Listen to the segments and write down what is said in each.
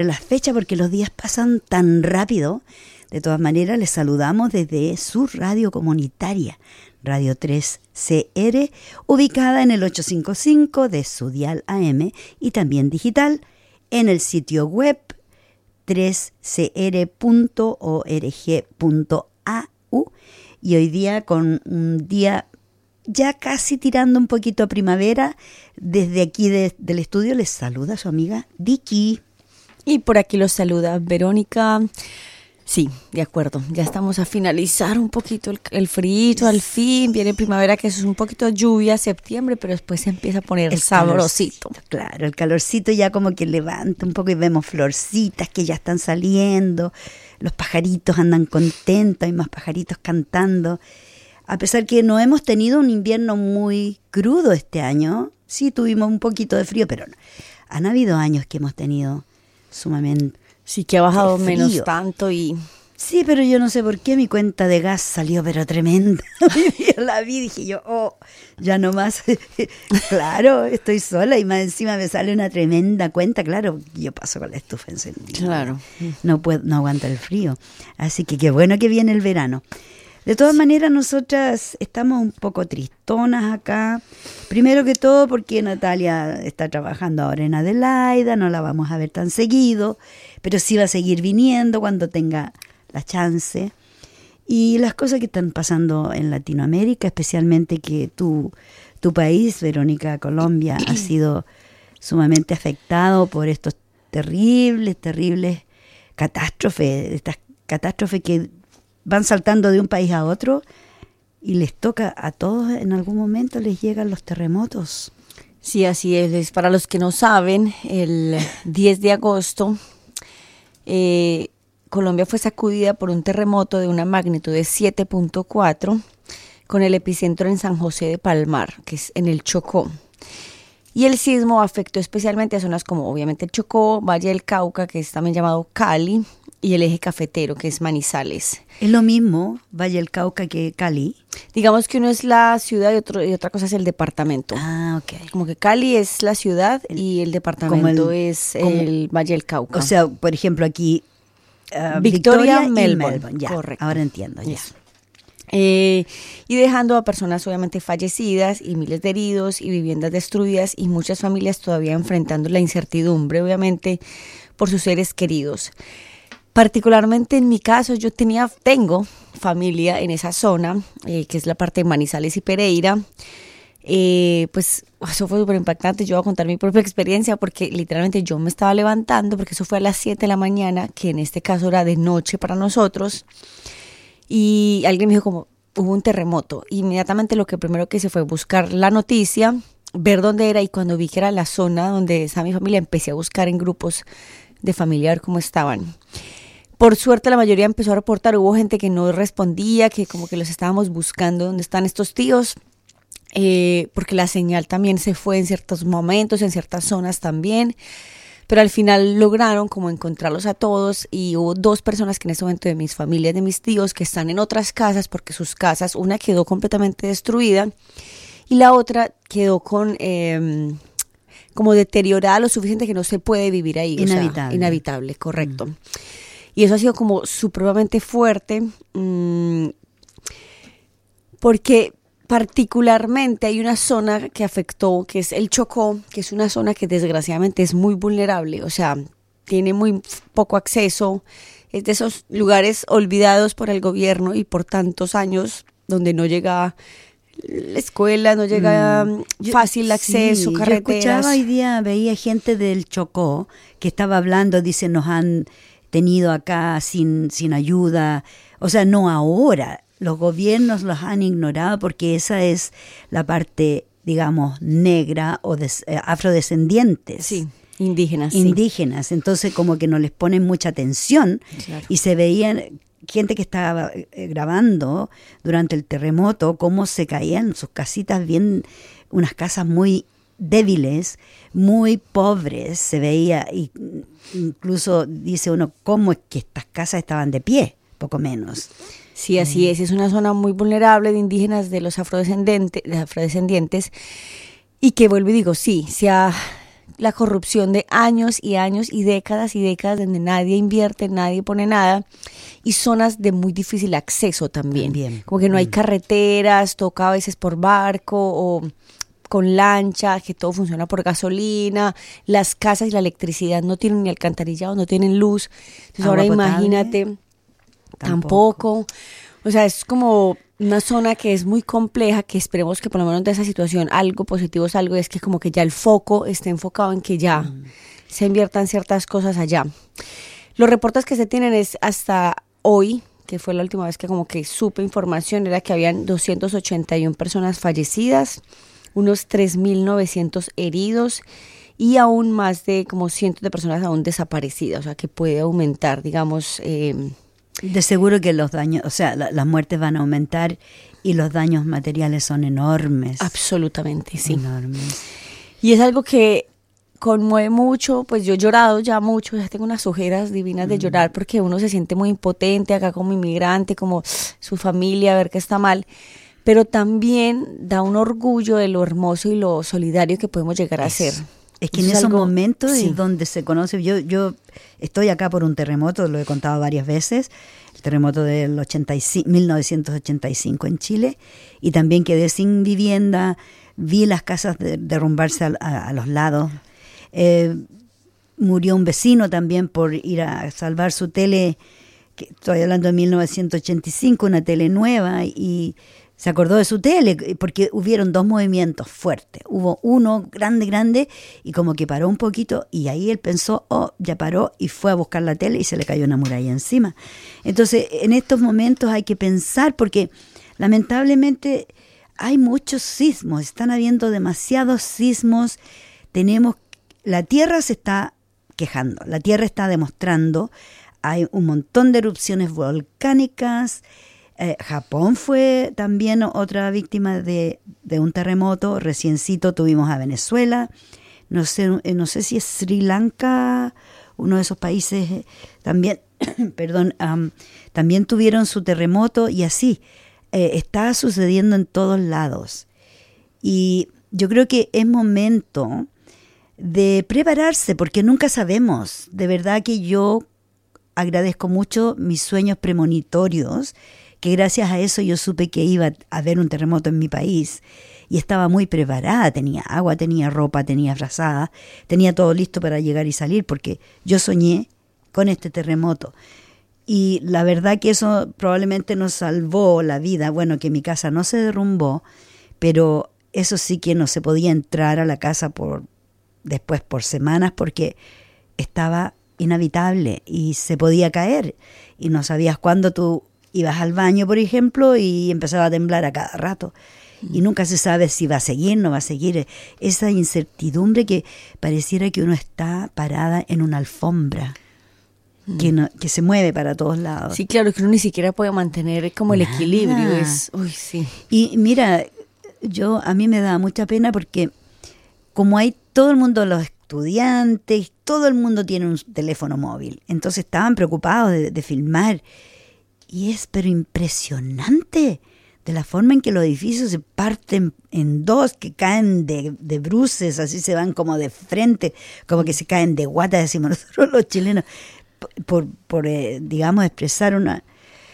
la fecha porque los días pasan tan rápido. De todas maneras, les saludamos desde su radio comunitaria, Radio 3CR, ubicada en el 855 de su dial AM y también digital en el sitio web 3cr.org.au. Y hoy día con un día ya casi tirando un poquito a primavera, desde aquí del estudio les saluda su amiga Vicky. Y por aquí los saluda Verónica. Sí, de acuerdo, ya estamos a finalizar un poquito el frío, al fin viene primavera, que eso es un poquito de lluvia, septiembre, pero después se empieza a poner sabrosito. Claro, el calorcito ya como que levanta un poco y vemos florcitas que ya están saliendo, los pajaritos andan contentos, hay más pajaritos cantando. A pesar que no hemos tenido un invierno muy crudo este año, sí tuvimos un poquito de frío, pero no. Han habido años que hemos tenido sumamente sí, que ha bajado frío. Menos tanto y... Sí, pero yo no sé por qué mi cuenta de gas salió pero tremenda. Yo la vi y dije yo, ya no más. Claro, estoy sola y más encima me sale una tremenda cuenta. Claro, yo paso con la estufa encendida. Claro. No aguanta el frío. Así que qué bueno que viene el verano. De todas maneras, nosotras estamos un poco tristonas acá. Primero que todo porque Natalia está trabajando ahora en Adelaida, no la vamos a ver tan seguido, pero sí va a seguir viniendo cuando tenga la chance. Y las cosas que están pasando en Latinoamérica, especialmente que tu país, Verónica, Colombia, ha sido sumamente afectado por estos terribles catástrofes, estas catástrofes que van saltando de un país a otro y les toca a todos, en algún momento les llegan los terremotos. Sí, así es. Para los que no saben, el 10 de agosto Colombia fue sacudida por un terremoto de una magnitud de 7.4 con el epicentro en San José de Palmar, que es en el Chocó. Y el sismo afectó especialmente a zonas como obviamente el Chocó, Valle del Cauca, que es también llamado Cali, y el eje cafetero, que es Manizales. ¿Es lo mismo Valle del Cauca que Cali? Digamos que uno es la ciudad y otra cosa es el departamento. Ah, ok. Como que Cali es la ciudad y el departamento es el Valle del Cauca. O sea, por ejemplo, aquí Victoria, y Melbourne. Ya, correcto. Ahora entiendo, ya. Eso. Y dejando a personas obviamente fallecidas y miles de heridos y viviendas destruidas y muchas familias todavía enfrentando la incertidumbre, obviamente, por sus seres queridos. Particularmente en mi caso, tengo familia en esa zona, que es la parte de Manizales y Pereira. Pues eso fue súper impactante. Yo voy a contar mi propia experiencia porque literalmente yo me estaba levantando, porque eso fue a las 7 de la mañana, que en este caso era de noche para nosotros. Y alguien me dijo como, hubo un terremoto. Inmediatamente lo que primero que hice fue buscar la noticia, ver dónde era, y cuando vi que era la zona donde está mi familia, empecé a buscar en grupos de familia a ver cómo estaban. Por suerte la mayoría empezó a reportar, hubo gente que no respondía, que como que los estábamos buscando, dónde están estos tíos, porque la señal también se fue en ciertos momentos, en ciertas zonas también. Pero al final lograron como encontrarlos a todos y hubo 2 personas que en ese momento de mis familias, de mis tíos, que están en otras casas porque sus casas, una quedó completamente destruida y la otra quedó con como deteriorada lo suficiente que no se puede vivir ahí. Inhabitable. O sea, inhabitable, correcto. Y eso ha sido como supremamente fuerte porque particularmente hay una zona que afectó, que es el Chocó, que es una zona que desgraciadamente es muy vulnerable, o sea, tiene muy poco acceso, es de esos lugares olvidados por el gobierno y por tantos años donde no llega la escuela, no llega fácil acceso, carreteras. Yo escuchaba hoy día, veía gente del Chocó que estaba hablando, dice, nos han tenido acá sin ayuda, o sea, no ahora. Los gobiernos los han ignorado porque esa es la parte, digamos, negra o afrodescendientes. Sí, indígenas. Indígenas, sí. Entonces como que no les ponen mucha atención. Claro. Y se veían gente que estaba grabando durante el terremoto cómo se caían sus casitas bien, unas casas muy débiles, muy pobres, se veía, y incluso dice uno, cómo es que estas casas estaban de pie, poco menos. Sí, así es una zona muy vulnerable de indígenas, de los afrodescendientes, y que vuelvo y digo, sí, se ha la corrupción de años y décadas donde nadie invierte, nadie pone nada, y zonas de muy difícil acceso también. Como que no hay carreteras, toca a veces por barco o con lancha, que todo funciona por gasolina, las casas y la electricidad no tienen ni alcantarillado, no tienen luz. Entonces ahora imagínate, tampoco. O sea, es como una zona que es muy compleja, que esperemos que por lo menos de esa situación algo positivo salga, es que como que ya el foco esté enfocado en que ya se inviertan ciertas cosas allá. Los reportes que se tienen es hasta hoy, que fue la última vez que como que supe información, era que habían 281 personas fallecidas, unos 3.900 heridos y aún más de como cientos de personas aún desaparecidas, o sea que puede aumentar, digamos. De seguro que los daños, o sea, las muertes van a aumentar y los daños materiales son enormes. Absolutamente, sí. Enormes. Y es algo que conmueve mucho, pues yo he llorado ya mucho, ya tengo unas ojeras divinas de llorar porque uno se siente muy impotente acá como inmigrante, como su familia, ver que está mal. Pero también da un orgullo de lo hermoso y lo solidario que podemos llegar a ser. Es que en esos momentos es donde se conoce. Yo estoy acá por un terremoto, lo he contado varias veces, el terremoto del 1985 en Chile, y también quedé sin vivienda, vi las casas derrumbarse a los lados. Murió un vecino también por ir a salvar su tele, que estoy hablando de 1985, una tele nueva, y se acordó de su tele, porque hubieron dos movimientos fuertes. Hubo uno grande, y como que paró un poquito, y ahí él pensó, ya paró, y fue a buscar la tele, y se le cayó una muralla encima. Entonces, en estos momentos hay que pensar, porque lamentablemente hay muchos sismos, están habiendo demasiados sismos, la Tierra se está quejando, la Tierra está demostrando, hay un montón de erupciones volcánicas. Japón fue también otra víctima de un terremoto. Reciencito tuvimos a Venezuela. No sé si es Sri Lanka, uno de esos países también, perdón, también tuvieron su terremoto y así. Está sucediendo en todos lados. Y yo creo que es momento de prepararse porque nunca sabemos. De verdad que yo agradezco mucho mis sueños premonitorios, que gracias a eso yo supe que iba a haber un terremoto en mi país y estaba muy preparada, tenía agua, tenía ropa, tenía frazada, tenía todo listo para llegar y salir porque yo soñé con este terremoto. Y la verdad que eso probablemente nos salvó la vida, bueno, que mi casa no se derrumbó, pero eso sí que no se podía entrar a la casa después por semanas porque estaba inhabitable y se podía caer y no sabías cuándo tú ibas al baño, por ejemplo, y empezaba a temblar a cada rato. Y nunca se sabe si va a seguir, no va a seguir. Esa incertidumbre que pareciera que uno está parada en una alfombra que se mueve para todos lados. Sí, claro, que uno ni siquiera puede mantener como el equilibrio. Sí. Y mira, a mí me da mucha pena porque como hay todo el mundo, los estudiantes, todo el mundo tiene un teléfono móvil. Entonces estaban preocupados de filmar. Y pero impresionante de la forma en que los edificios se parten en dos, que caen de bruces, así se van como de frente, como que se caen de guata, decimos nosotros los chilenos, por digamos, expresar una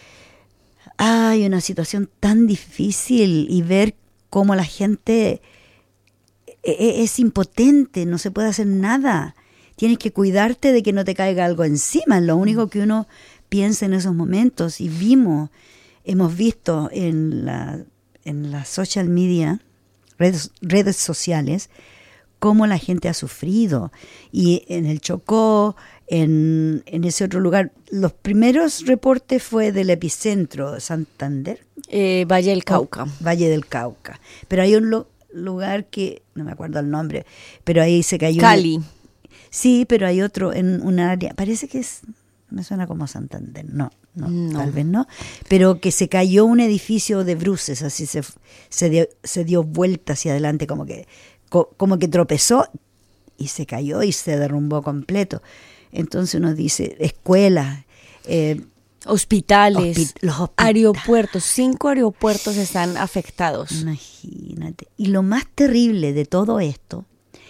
situación tan difícil y ver cómo la gente es impotente, no se puede hacer nada. Tienes que cuidarte de que no te caiga algo encima, es lo único que uno piensa en esos momentos. Y hemos visto en la social media, redes sociales, cómo la gente ha sufrido. Y en el Chocó, en ese otro lugar, los primeros reportes fue del epicentro, Santander. Valle del Cauca. Valle del Cauca. Pero hay un lugar que, no me acuerdo el nombre, pero ahí se cayó. Cali. Sí, pero hay otro en un área, parece que me suena como Santander, no, tal vez no, pero que se cayó un edificio de bruces, así se dio vuelta hacia adelante, como que tropezó y se cayó y se derrumbó completo. Entonces uno dice, escuelas, hospitales, los hospitales, aeropuertos, 5 aeropuertos están afectados. Imagínate. Y lo más terrible de todo esto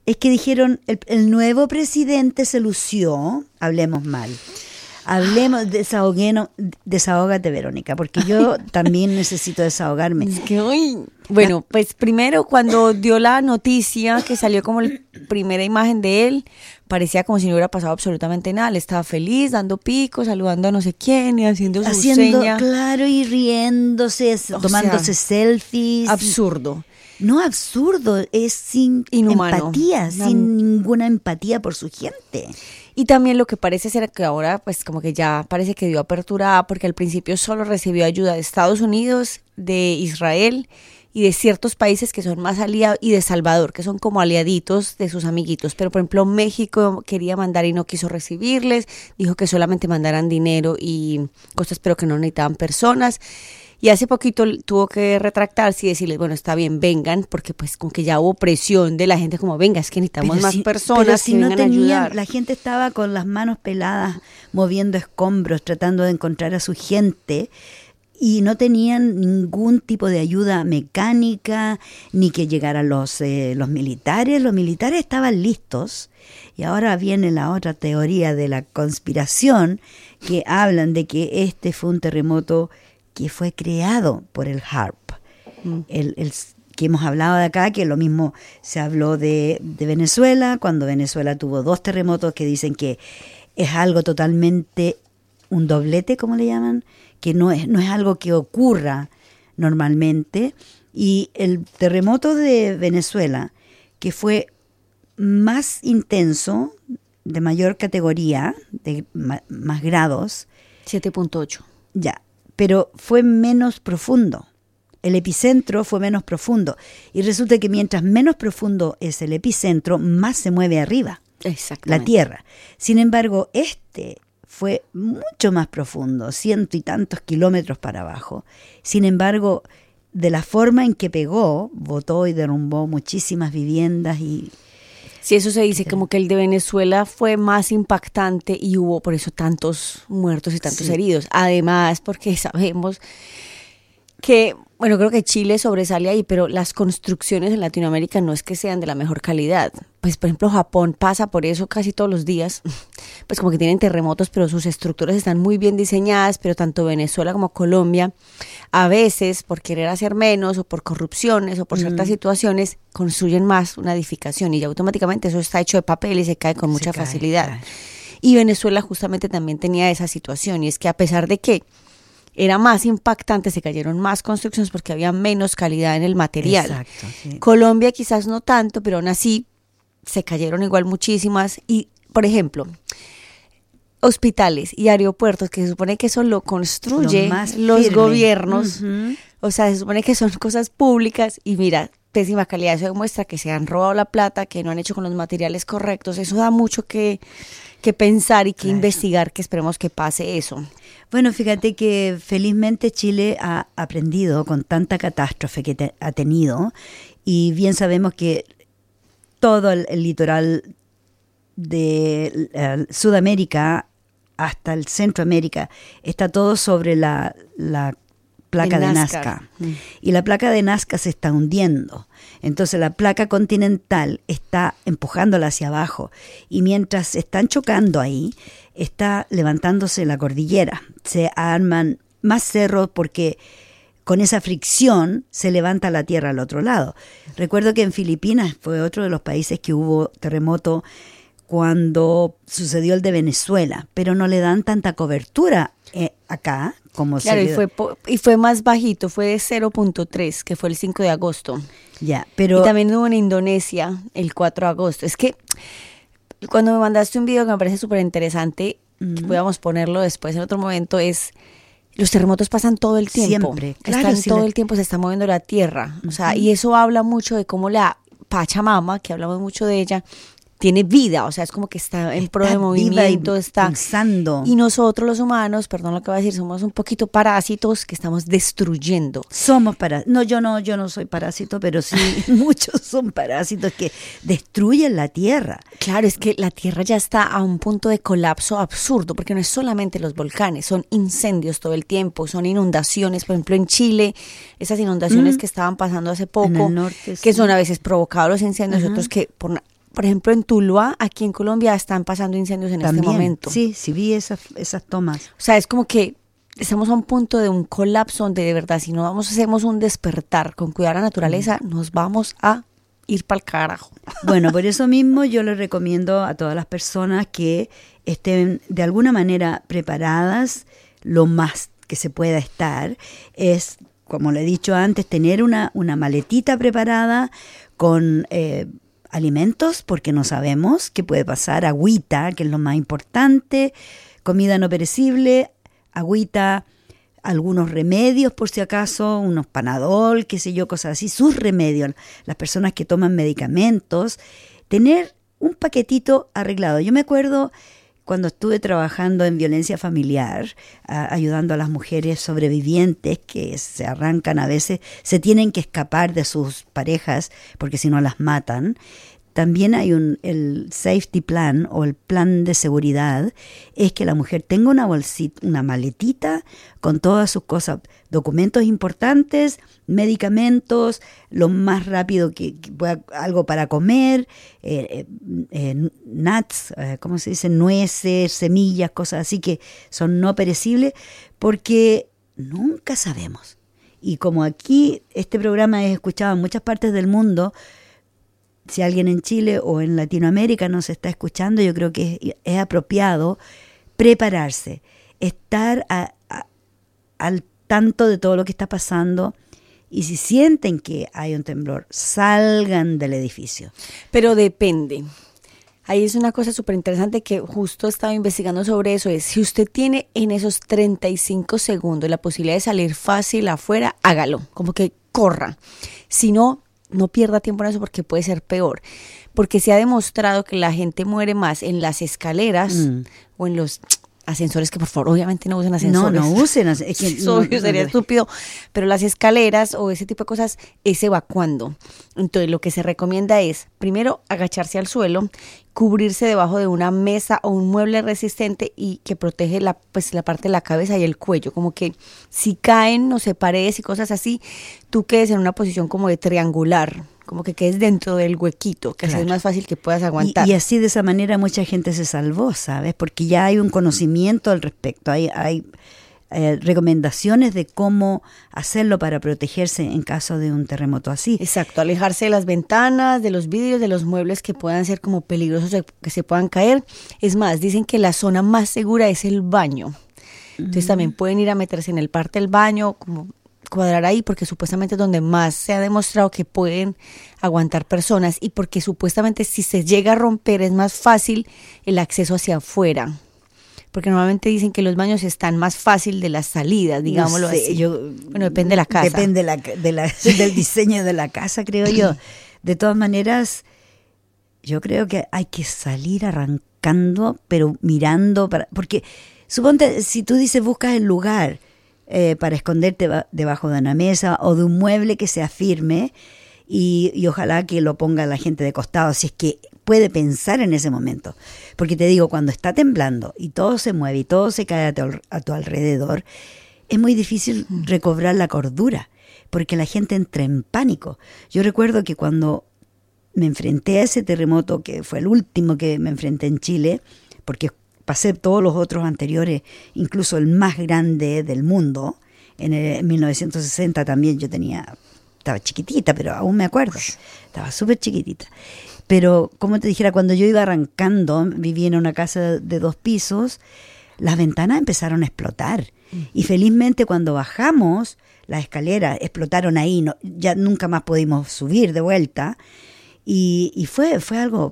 es que dijeron, el nuevo presidente se lució, hablemos mal. Hablemos, desahógate, Verónica, porque yo también necesito desahogarme. Es que hoy, bueno, pues primero cuando dio la noticia que salió como la primera imagen de él, parecía como si no hubiera pasado absolutamente nada. Él estaba feliz, dando picos, saludando a no sé quién y haciendo su seña. Claro, y riéndose, tomándose selfies. Absurdo. No absurdo, es sin inhumano. Empatía, sin ninguna empatía por su gente. Y también lo que parece ser que ahora, pues como que ya parece que dio apertura, porque al principio solo recibió ayuda de Estados Unidos, de Israel y de ciertos países que son más aliados, y de Salvador, que son como aliaditos de sus amiguitos. Pero por ejemplo México quería mandar y no quiso recibirles, dijo que solamente mandaran dinero y cosas, pero que no necesitaban personas. Y hace poquito tuvo que retractarse y decirles, bueno, está bien, vengan, porque pues como que ya hubo presión de la gente como, venga, es que necesitamos más personas que vengan a ayudar. La gente estaba con las manos peladas, moviendo escombros, tratando de encontrar a su gente, y no tenían ningún tipo de ayuda mecánica, ni que llegaran los militares. Los militares estaban listos, y ahora viene la otra teoría de la conspiración, que hablan de que este fue un terremoto que fue creado por el HAARP, el que hemos hablado de acá, que lo mismo se habló de Venezuela, cuando Venezuela tuvo 2 terremotos, que dicen que es algo totalmente, un doblete, como le llaman, que no es algo que ocurra normalmente. Y el terremoto de Venezuela, que fue más intenso, de mayor categoría, de más grados. 7.8. Ya. Pero fue menos profundo. El epicentro fue menos profundo. Y resulta que mientras menos profundo es el epicentro, más se mueve arriba la Tierra. Sin embargo, este fue mucho más profundo, 100 y tantos kilómetros para abajo. Sin embargo, de la forma en que pegó, botó y derrumbó muchísimas viviendas y... Sí, eso se dice, como que el de Venezuela fue más impactante y hubo por eso tantos muertos y tantos heridos. Además, porque sabemos que, bueno, creo que Chile sobresale ahí, pero las construcciones en Latinoamérica no es que sean de la mejor calidad. Pues, por ejemplo, Japón pasa por eso casi todos los días. Pues como que tienen terremotos, pero sus estructuras están muy bien diseñadas, pero tanto Venezuela como Colombia, a veces por querer hacer menos o por corrupciones o por ciertas situaciones, construyen más una edificación y ya automáticamente eso está hecho de papel y se cae con mucha facilidad. Claro. Y Venezuela justamente también tenía esa situación, y es que a pesar de que era más impactante, se cayeron más construcciones porque había menos calidad en el material. Exacto, sí. Colombia quizás no tanto, pero aún así se cayeron igual muchísimas. Y, por ejemplo, hospitales y aeropuertos, que se supone que eso lo construyen los gobiernos, o sea, se supone que son cosas públicas, y mira, pésima calidad. Eso demuestra que se han robado la plata, que no han hecho con los materiales correctos. Eso da mucho que pensar y que investigar, que esperemos que pase eso. Bueno, fíjate que felizmente Chile ha aprendido con tanta catástrofe que ha tenido, y bien sabemos que todo el litoral de Sudamérica hasta el Centroamérica está todo sobre la placa de Nazca. Y la placa de Nazca se está hundiendo. Entonces la placa continental está empujándola hacia abajo, y mientras están chocando ahí, está levantándose la cordillera. Se arman más cerros porque con esa fricción se levanta la tierra al otro lado. Recuerdo que en Filipinas fue otro de los países que hubo terremoto cuando sucedió el de Venezuela, pero no le dan tanta cobertura acá como claro, y fue más bajito, fue de 0.3, que fue el 5 de agosto. Ya, pero... Y también hubo en Indonesia el 4 de agosto. Es que cuando me mandaste un video que me parece súper interesante, que podamos ponerlo después en otro momento, es... Los terremotos pasan todo el tiempo. Siempre, claro. Todo el tiempo se está moviendo la tierra. O sea, y eso habla mucho de cómo la Pachamama, que hablamos mucho de ella, tiene vida, o sea, es como que está en pro de movimiento, está pensando. Y nosotros los humanos, perdón lo que voy a decir, somos un poquito parásitos que estamos destruyendo. Somos parásitos. No, yo no soy parásito, pero sí muchos son parásitos que destruyen la tierra. Claro, es que la tierra ya está a un punto de colapso absurdo, porque no es solamente los volcanes, son incendios todo el tiempo, son inundaciones, por ejemplo en Chile, esas inundaciones que estaban pasando hace poco, en el norte, que son a veces provocados los incendios, otros que por ejemplo, en Tuluá, aquí en Colombia, están pasando incendios en También, este momento. sí, sí vi esas tomas. O sea, es como que estamos a un punto de un colapso donde de verdad, si no hacemos un despertar con cuidar la naturaleza, nos vamos a ir para el carajo. Bueno, por eso mismo yo les recomiendo a todas las personas que estén de alguna manera preparadas, lo más que se pueda estar, es, como le he dicho antes, tener una maletita preparada con alimentos, porque no sabemos qué puede pasar, agüita, que es lo más importante, comida no perecible, agüita, algunos remedios por si acaso, unos Panadol, qué sé yo, cosas así, sus remedios, las personas que toman medicamentos, tener un paquetito arreglado. Yo me acuerdo cuando estuve trabajando en violencia familiar, ayudando a las mujeres sobrevivientes que se arrancan a veces, se tienen que escapar de sus parejas porque si no las matan. También hay el safety plan o el plan de seguridad, es que la mujer tenga una bolsita, una maletita con todas sus cosas, documentos importantes, medicamentos, lo más rápido que pueda, algo para comer, nuts, ¿cómo se dice? Nueces, semillas, cosas así que son no perecibles, porque nunca sabemos. Y como aquí este programa es escuchado en muchas partes del mundo, si alguien en Chile o en Latinoamérica nos está escuchando, yo creo que es apropiado prepararse, estar al tanto de todo lo que está pasando, y si sienten que hay un temblor, salgan del edificio. Pero depende. Ahí es una cosa súper interesante que justo estaba investigando sobre eso, es si usted tiene en esos 35 segundos la posibilidad de salir fácil afuera, hágalo, como que corra. Si no, no pierda tiempo en eso porque puede ser peor. Porque se ha demostrado que la gente muere más en las escaleras o en los ascensores, que por favor obviamente no usen ascensores. No usen, es que es obvio, sería estúpido, pero las escaleras o ese tipo de cosas es evacuando. Entonces lo que se recomienda es primero agacharse al suelo, cubrirse debajo de una mesa o un mueble resistente y que protege la parte de la cabeza y el cuello, como que si caen, no sé, paredes y cosas así, tú quedes en una posición como de triangular, como que quedes dentro del huequito, que así es más fácil que puedas aguantar. Y así de esa manera mucha gente se salvó, ¿sabes? Porque ya hay un conocimiento al respecto, hay recomendaciones de cómo hacerlo para protegerse en caso de un terremoto así. Exacto, alejarse de las ventanas, de los vidrios, de los muebles que puedan ser como peligrosos, que se puedan caer. Es más, dicen que la zona más segura es el baño. Entonces también pueden ir a meterse en el parte del baño, como cuadrar ahí, porque supuestamente es donde más se ha demostrado que pueden aguantar personas y porque supuestamente si se llega a romper es más fácil el acceso hacia afuera. Porque normalmente dicen que los baños están más fácil de las salidas, digámoslo así. Bueno, depende de la casa. Depende del diseño de la casa, creo yo. De todas maneras, yo creo que hay que salir arrancando, pero mirando, porque suponte, si tú dices buscas el lugar para esconderte debajo de una mesa o de un mueble que sea firme, y ojalá que lo ponga la gente de costado, si es que puede pensar en ese momento. Porque te digo, cuando está temblando y todo se mueve y todo se cae a tu alrededor, es muy difícil recobrar la cordura, porque la gente entra en pánico. Yo recuerdo que cuando me enfrenté a ese terremoto, que fue el último que me enfrenté en Chile, porque pasé todos los otros anteriores, incluso el más grande del mundo, en 1960 también estaba chiquitita, pero aún me acuerdo, estaba súper chiquitita. Pero, como te dijera, cuando yo iba arrancando, vivía en una casa de 2 pisos, las ventanas empezaron a explotar. Y felizmente cuando bajamos las escaleras, explotaron ahí, ya nunca más pudimos subir de vuelta. Y fue algo,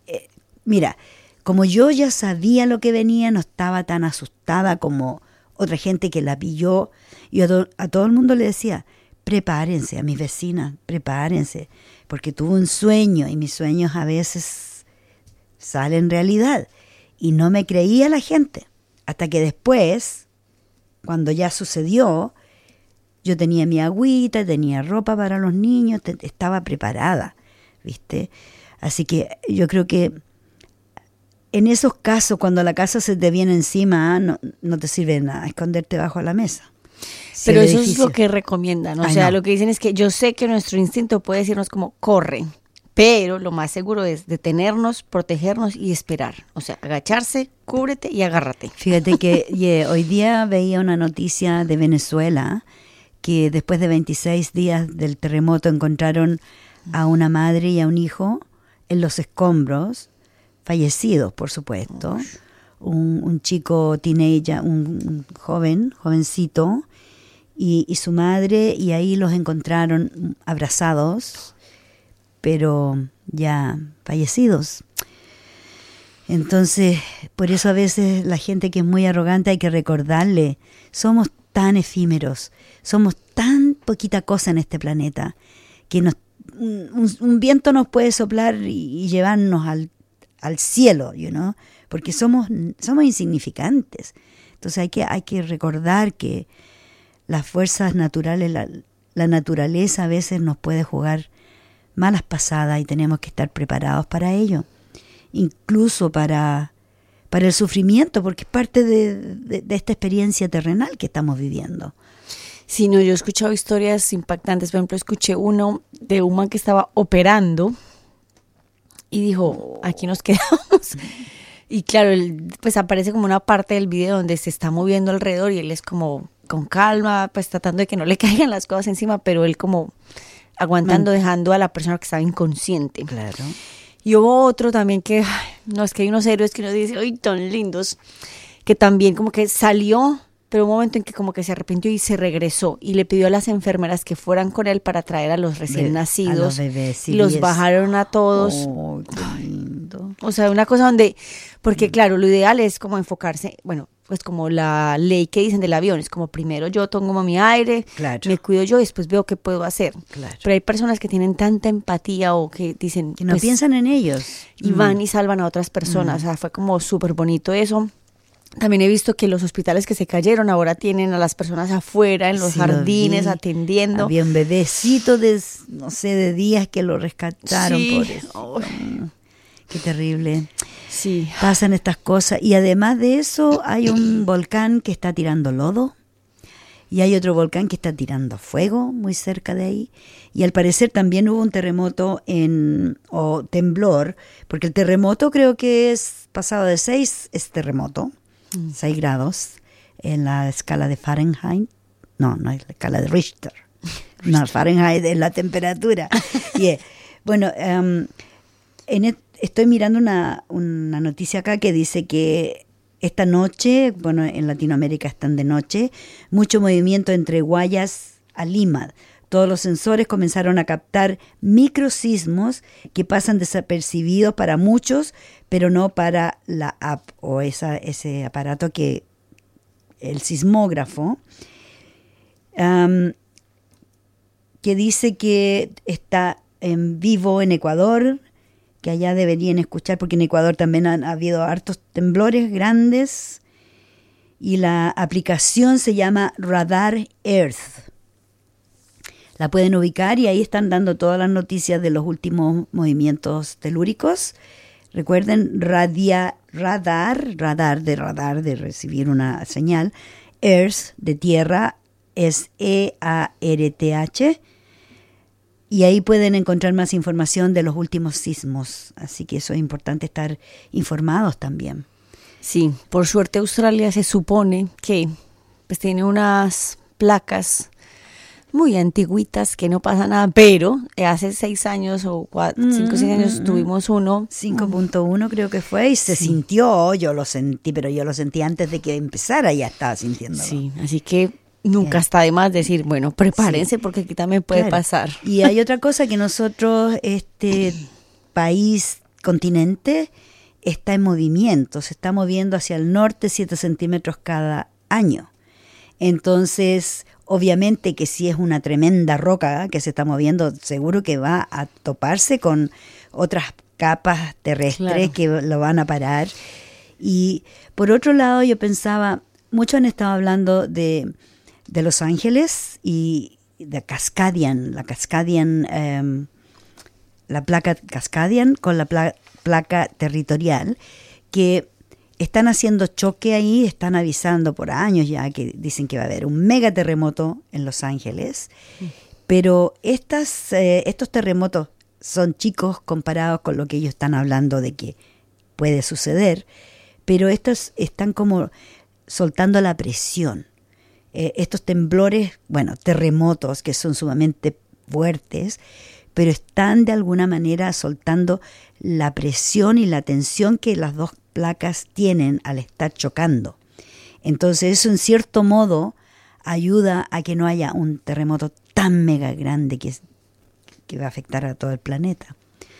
mira, como yo ya sabía lo que venía, no estaba tan asustada como otra gente que la pilló. Y a todo el mundo le decía, prepárense, a mis vecinas, prepárense, porque tuve un sueño y mis sueños a veces salen realidad. Y no me creía la gente, hasta que después, cuando ya sucedió, yo tenía mi agüita, tenía ropa para los niños, estaba preparada, ¿viste? Así que yo creo que en esos casos, cuando la casa se te viene encima, no te sirve de nada esconderte bajo la mesa. Pero eso es lo que recomiendan, o sea, lo que dicen es que yo sé que nuestro instinto puede decirnos como corre, pero lo más seguro es detenernos, protegernos y esperar. O sea, agacharse, cúbrete y agárrate. Fíjate que hoy día veía una noticia de Venezuela que después de 26 días del terremoto encontraron a una madre y a un hijo en los escombros, fallecidos, por supuesto. Un chico teenager, un jovencito, y su madre, y ahí los encontraron abrazados, pero ya fallecidos. Entonces, por eso a veces la gente que es muy arrogante hay que recordarle, somos tan efímeros, somos tan poquita cosa en este planeta, que un viento nos puede soplar y llevarnos al cielo, porque somos insignificantes. Entonces hay que recordar que las fuerzas naturales, la naturaleza a veces nos puede jugar malas pasadas y tenemos que estar preparados para ello, incluso para el sufrimiento, porque es parte de esta experiencia terrenal que estamos viviendo. Sí, no, yo he escuchado historias impactantes. Por ejemplo, escuché uno de un man que estaba operando y dijo, aquí nos quedamos. Y claro, pues aparece como una parte del video donde se está moviendo alrededor y él es como con calma, pues tratando de que no le caigan las cosas encima, pero él como aguantando, dejando a la persona que estaba inconsciente. Claro. Y hubo otro también que, no, es que hay unos héroes que uno dice, ¡ay, tan lindos! Que también como que salió, pero un momento en que como que se arrepintió y se regresó y le pidió a las enfermeras que fueran con él para traer a los recién nacidos. A los bebés. Y los bajaron a todos. Oh, qué lindo. O sea, una cosa donde, porque claro, lo ideal es como enfocarse, bueno, pues como la ley que dicen del avión, es como primero yo tomo mi aire, claro, me cuido yo y después veo qué puedo hacer. Claro. Pero hay personas que tienen tanta empatía o que dicen... que no piensan en ellos. Y van y salvan a otras personas. O sea, fue como súper bonito eso. También he visto que los hospitales que se cayeron ahora tienen a las personas afuera, en los jardines, atendiendo. Había un bebecito de, no sé, de días que lo rescataron. Sí. Por eso. Oh, qué terrible. Sí. Pasan estas cosas. Y además de eso, hay un volcán que está tirando lodo. Y hay otro volcán que está tirando fuego muy cerca de ahí. Y al parecer también hubo un terremoto o temblor, porque el terremoto creo que es pasado de 6, es terremoto. 6 grados en la escala de Fahrenheit. No es la escala de Richter. No, Fahrenheit es la temperatura. Bueno, estoy mirando una noticia acá que dice que esta noche, bueno, en Latinoamérica están de noche, mucho movimiento entre Guayas a Lima. Todos los sensores comenzaron a captar microsismos que pasan desapercibidos para muchos, pero no para la app o ese aparato el sismógrafo, que dice que está en vivo en Ecuador, que allá deberían escuchar, porque en Ecuador también ha habido hartos temblores grandes, y la aplicación se llama Radar Earth. La pueden ubicar y ahí están dando todas las noticias de los últimos movimientos telúricos. Recuerden, radar de recibir una señal, Earth de tierra es EARTH, y ahí pueden encontrar más información de los últimos sismos. Así que eso es importante, estar informados también. Sí, por suerte Australia se supone que pues tiene unas placas muy antiguitas que no pasa nada, pero hace 6 años o 5 o 6 años tuvimos uno. 5.1 creo que fue y se sintió, yo lo sentí, pero yo lo sentí antes de que empezara, ya estaba sintiéndolo. Sí, así que nunca está de más decir, bueno, prepárense porque aquí también puede pasar. Y hay otra cosa que nosotros, este país, continente, está en movimiento, se está moviendo hacia el norte 7 centímetros cada año. Entonces, obviamente que si es una tremenda roca que se está moviendo, seguro que va a toparse con otras capas terrestres que lo van a parar. Y por otro lado, yo pensaba, muchos han estado hablando de Los Ángeles y de Cascadian, la placa Cascadian con la placa territorial, que están haciendo choque ahí, están avisando por años ya que dicen que va a haber un megaterremoto en Los Ángeles, pero estos terremotos son chicos comparados con lo que ellos están hablando de que puede suceder, pero estos están como soltando la presión. Estos temblores, bueno, terremotos que son sumamente fuertes, pero están de alguna manera soltando la presión y la tensión que las dos placas tienen al estar chocando. Entonces eso en cierto modo ayuda a que no haya un terremoto tan mega grande que va a afectar a todo el planeta.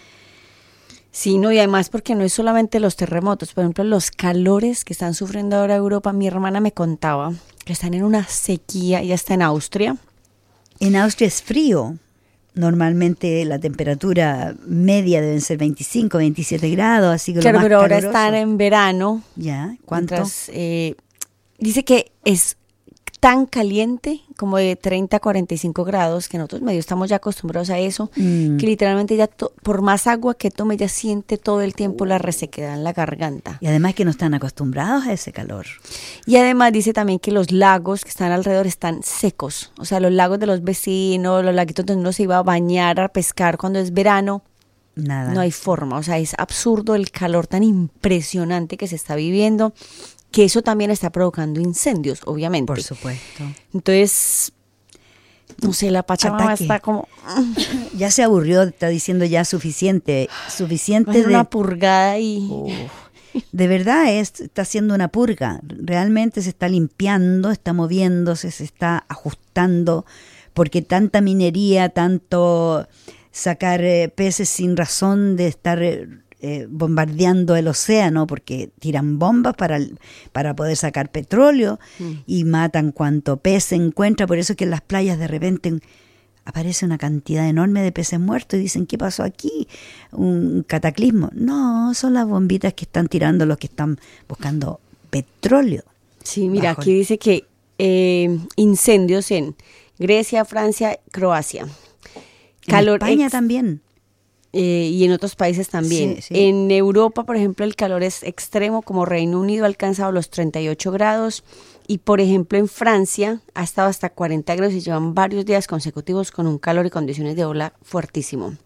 Sí, no, y además porque no es solamente los terremotos, por ejemplo, los calores que están sufriendo ahora Europa. Mi hermana me contaba que están en una sequía, ya está en Austria. En Austria es frío. Normalmente la temperatura media deben ser 25, 27 grados, así que claro, lo más pero ahora caluroso. están en verano. ¿Ya? ¿Cuánto? Mientras, dice que es tan caliente como de 30 a 45 grados, que nosotros medio estamos ya acostumbrados a eso, que literalmente ya por más agua que tome ya siente todo el tiempo la resequedad en la garganta. Y además que no están acostumbrados a ese calor. Y además dice también que los lagos que están alrededor están secos, o sea, los lagos de los vecinos, los laguitos donde uno se iba a bañar, a pescar cuando es verano, Nada. no hay forma, o sea, es absurdo el calor tan impresionante que se está viviendo, que eso también está provocando incendios, obviamente. Por supuesto. Entonces, no sé, la Pachamama está como... Ya se aburrió, está diciendo ya suficiente de una purgada y... De verdad está haciendo una purga, realmente se está limpiando, está moviéndose, se está ajustando, porque tanta minería, tanto sacar peces sin razón de estar bombardeando el océano, porque tiran bombas para poder sacar petróleo y matan cuanto pez se encuentra, por eso es que en las playas de repente aparece una cantidad enorme de peces muertos y dicen, ¿qué pasó aquí? ¿Un cataclismo? No, son las bombitas que están tirando los que están buscando petróleo. Sí, mira, aquí dice que incendios en Grecia, Francia, Croacia. Calor en España también. Y en otros países también. Sí, sí. En Europa, por ejemplo, el calor es extremo, como Reino Unido ha alcanzado los 38 grados. Y, por ejemplo, en Francia ha estado hasta 40 grados y llevan varios días consecutivos con un calor y condiciones de ola fuertísimo.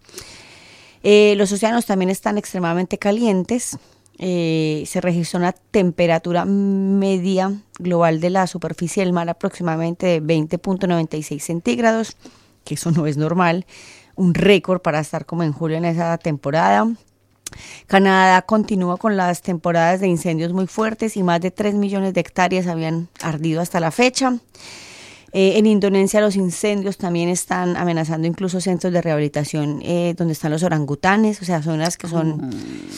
Los océanos también están extremadamente calientes. Se registró una temperatura media global de la superficie del mar aproximadamente de 20.96 centígrados, que eso no es normal. Un récord para estar como en julio en esa temporada. Canadá continúa con las temporadas de incendios muy fuertes y más de 3 millones de hectáreas habían ardido hasta la fecha. En Indonesia los incendios también están amenazando incluso centros de rehabilitación donde están los orangutanes, o sea, zonas que son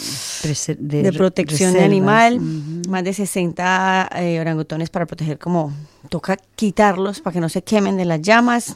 de protección de animal. Más de 60 orangutanes para proteger, como toca quitarlos para que no se quemen de las llamas.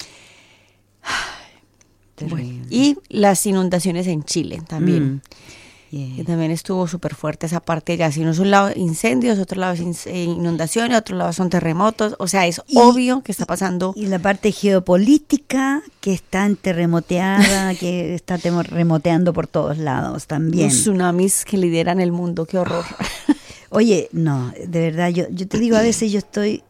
Bueno, y las inundaciones en Chile también, que también estuvo súper fuerte esa parte ya, si no es un lado incendios, otro lado inundaciones, otro lado son terremotos, o sea, es obvio que está pasando. Y la parte geopolítica que está terremoteada, que está terremoteando por todos lados también. Los tsunamis que lideran el mundo, qué horror. Oye, no, de verdad, yo te digo, a veces yo estoy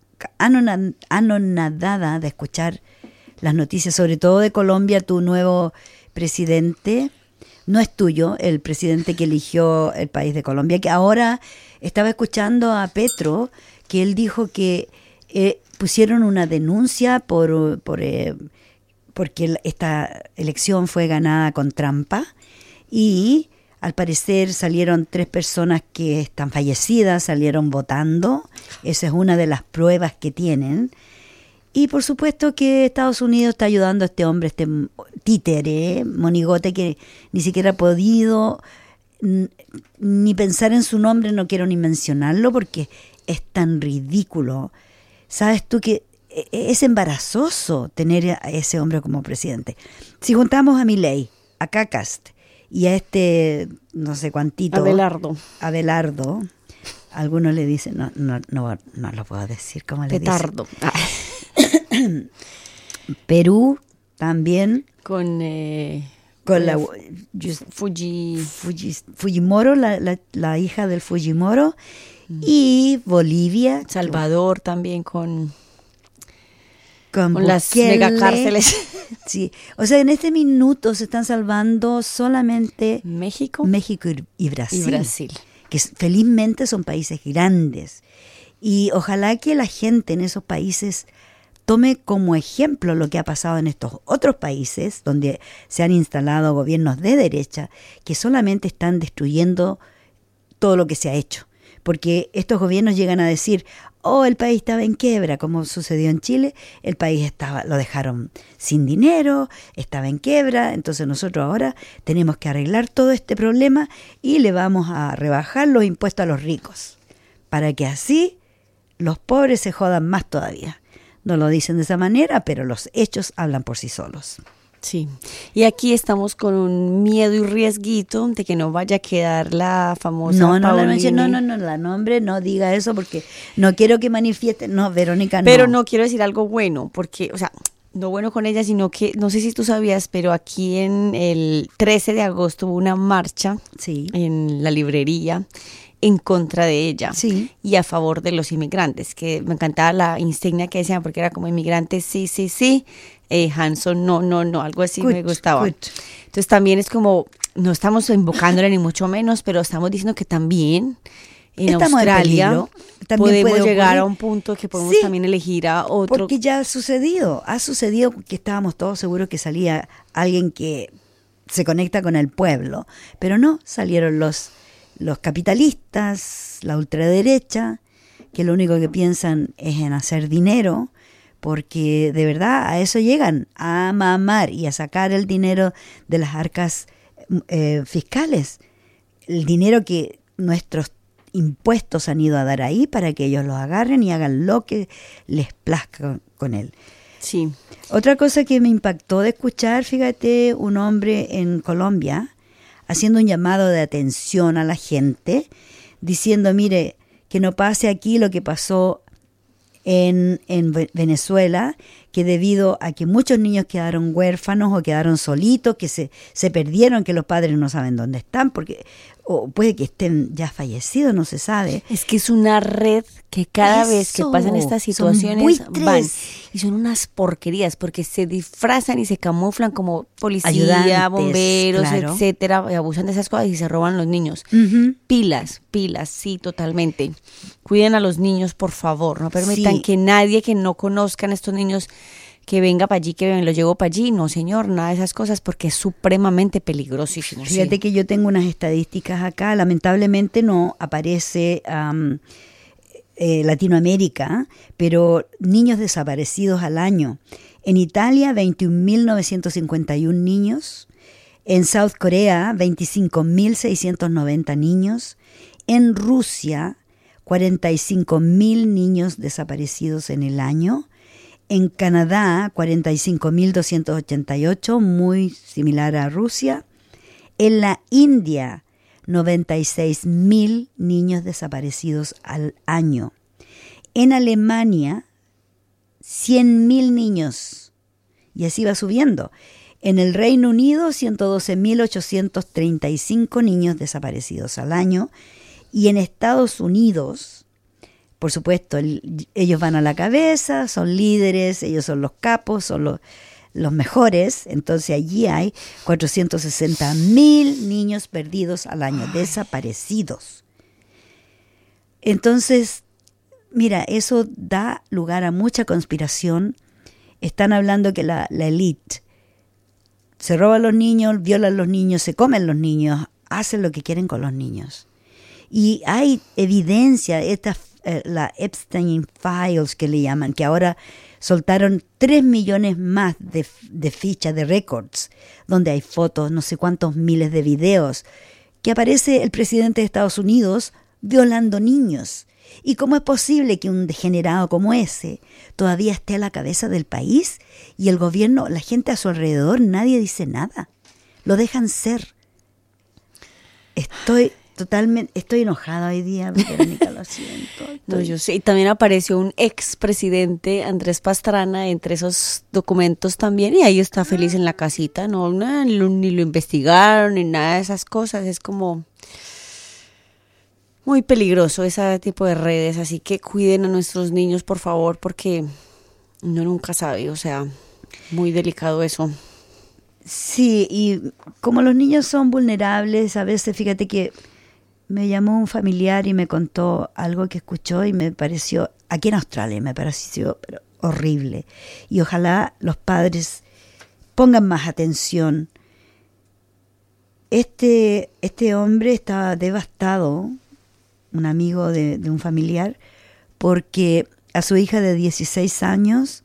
anonadada de escuchar las noticias, sobre todo de Colombia. Tu nuevo presidente, no es tuyo, el presidente que eligió el país de Colombia, que ahora estaba escuchando a Petro, que él dijo que pusieron una denuncia porque esta elección fue ganada con trampa y al parecer salieron 3 personas que están fallecidas, salieron votando. Esa es una de las pruebas que tienen. Y por supuesto que Estados Unidos está ayudando a este hombre, este títere, monigote, que ni siquiera ha podido ni pensar en su nombre, no quiero ni mencionarlo porque es tan ridículo. Sabes tú que es embarazoso tener a ese hombre como presidente. Si juntamos a Milei, a Cacast y a este no sé cuantito, Abelardo, algunos le dicen, no lo puedo decir, ¿cómo le dicen? Petardo. Perú también con la Fujimoro, la hija del Fujimoro, y Bolivia, Salvador también con las megacárceles. Sí, o sea, en este minuto se están salvando solamente México, México y Brasil, y Brasil. que felizmente son países grandes. Y ojalá que la gente en esos países tome como ejemplo lo que ha pasado en estos otros países donde se han instalado gobiernos de derecha que solamente están destruyendo todo lo que se ha hecho. Porque estos gobiernos llegan a decir, oh, el país estaba en quiebra, como sucedió en Chile, el país lo dejaron sin dinero, estaba en quiebra, entonces nosotros ahora tenemos que arreglar todo este problema y le vamos a rebajar los impuestos a los ricos, para que así los pobres se jodan más todavía. No lo dicen de esa manera, pero los hechos hablan por sí solos. Sí, y aquí estamos con un miedo y riesguito de que no vaya a quedar la famosa Paulini. No, la nombre, no diga eso porque no quiero que manifieste. No, Verónica, no. Pero no quiero decir algo bueno, porque, o sea, no bueno con ella, sino que, no sé si tú sabías, pero aquí en el 13 de agosto hubo una marcha en la librería en contra de ella y a favor de los inmigrantes, que me encantaba la insignia que decían, porque era como inmigrantes, sí, Hanson, no, algo así me gustaba. Entonces también es como, no estamos invocándola ni mucho menos, pero estamos diciendo que también en Australia podemos llegar a un punto que podemos también elegir a otro. Porque ya ha sucedido que estábamos todos seguros que salía alguien que se conecta con el pueblo, pero no, salieron los capitalistas, la ultraderecha, que lo único que piensan es en hacer dinero, porque de verdad a eso llegan, a mamar y a sacar el dinero de las arcas fiscales, el dinero que nuestros impuestos han ido a dar ahí para que ellos los agarren y hagan lo que les plazca con él. Sí. Otra cosa que me impactó de escuchar, fíjate, un hombre en Colombia haciendo un llamado de atención a la gente, diciendo, mire, que no pase aquí lo que pasó en Venezuela, que debido a que muchos niños quedaron huérfanos o quedaron solitos, que se perdieron, que los padres no saben dónde están, o puede que estén ya fallecidos, no se sabe. Es que es una red que cada vez que pasan estas situaciones van y son unas porquerías, porque se disfrazan y se camuflan como policía, ayudantes, bomberos, etcétera, y abusan de esas cosas y se roban los niños. Pilas, sí, totalmente. Cuiden a los niños, por favor, no permitan que nadie que no conozcan a estos niños que venga para allí, que lo llevo para allí. No, señor, nada de esas cosas, porque es supremamente peligrosísimo. Fíjate que yo tengo unas estadísticas acá, lamentablemente no aparece Latinoamérica, pero niños desaparecidos al año. En Italia, 21.951 niños. En South Korea, 25.690 niños. En Rusia, 45.000 niños desaparecidos en el año. En Canadá, 45.288, muy similar a Rusia. En la India, 96.000 niños desaparecidos al año. En Alemania, 100.000 niños. Y así va subiendo. En el Reino Unido, 112.835 niños desaparecidos al año. Y en Estados Unidos, por supuesto, ellos van a la cabeza, son líderes, ellos son los capos, son los mejores. Entonces allí hay 460.000 niños perdidos al año, desaparecidos. Entonces, mira, eso da lugar a mucha conspiración. Están hablando que la élite se roba a los niños, viola a los niños, se comen los niños, hacen lo que quieren con los niños. Y hay evidencia, la Epstein Files que le llaman, que ahora soltaron 3 millones más de fichas, de récords, donde hay fotos, no sé cuántos miles de videos, que aparece el presidente de Estados Unidos violando niños. ¿Y cómo es posible que un degenerado como ese todavía esté a la cabeza del país y el gobierno, la gente a su alrededor, nadie dice nada? Lo dejan ser. Estoy enojada hoy día, Verónica, lo siento. No, yo sé. Y también apareció un expresidente, Andrés Pastrana, entre esos documentos también, y ahí está feliz en la casita, no, ni lo investigaron, ni nada de esas cosas. Es como muy peligroso ese tipo de redes, así que cuiden a nuestros niños, por favor, porque uno nunca sabe, o sea. Muy delicado eso. Sí, y como los niños son vulnerables, a veces fíjate que me llamó un familiar y me contó algo que escuchó y me pareció, aquí en Australia, me pareció pero horrible. Y ojalá los padres pongan más atención. Este hombre estaba devastado, un amigo de un familiar, porque a su hija de 16 años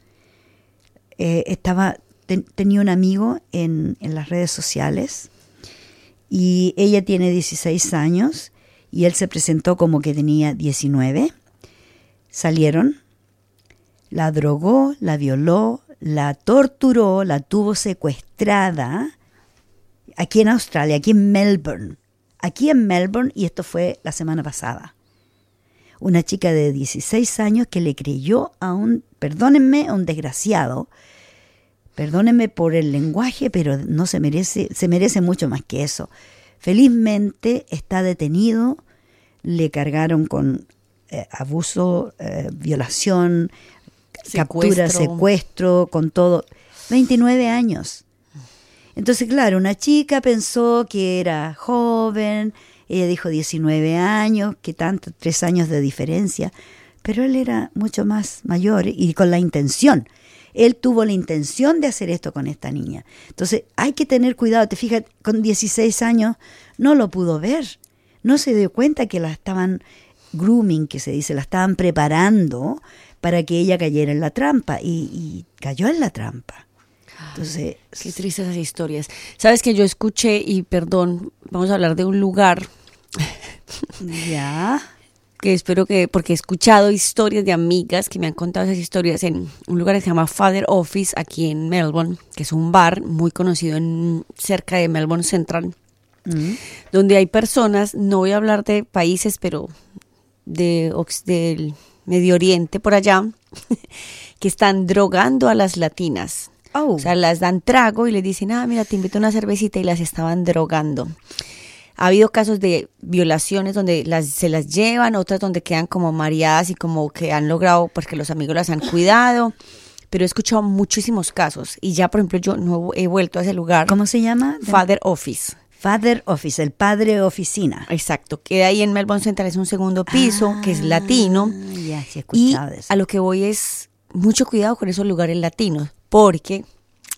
tenía un amigo en las redes sociales y ella tiene 16 años y él se presentó como que tenía 19. Salieron, la drogó, la violó, la torturó, la tuvo secuestrada aquí en Australia, aquí en Melbourne, y esto fue la semana pasada. Una chica de 16 años que le creyó a perdónenme, a un desgraciado. Perdónenme por el lenguaje, pero no se merece mucho más que eso. Felizmente está detenido, le cargaron con abuso, violación, captura, secuestro, con todo. 29 años. Entonces, claro, una chica pensó que era joven, ella dijo 19 años, que tanto, 3 años de diferencia, pero él era mucho más mayor y con la intención. Él tuvo la intención de hacer esto con esta niña. Entonces, hay que tener cuidado. Te fijas, con 16 años no lo pudo ver. No se dio cuenta que la estaban grooming, que se dice, la estaban preparando para que ella cayera en la trampa. Y cayó en la trampa. Entonces, qué tristes esas historias. Sabes que yo escuché, y perdón, vamos a hablar de un lugar. Ya. Que espero que, porque he escuchado historias de amigas que me han contado esas historias en un lugar que se llama Father Office, aquí en Melbourne, que es un bar muy conocido cerca de Melbourne Central, donde hay personas, no voy a hablar de países, pero del Medio Oriente, por allá, que están drogando a las latinas. Oh. O sea, las dan trago y les dicen, mira, te invito a una cervecita, y las estaban drogando. Ha habido casos de violaciones donde se las llevan, otras donde quedan como mareadas y como que han logrado, porque los amigos las han cuidado, pero he escuchado muchísimos casos y ya, por ejemplo, yo no he vuelto a ese lugar. ¿Cómo se llama? Father Office. Father Office, el padre oficina. Exacto, queda ahí en Melbourne Central, es un segundo piso, que es latino. Ya, sí he escuchado y eso. A lo que voy es mucho cuidado con esos lugares latinos, porque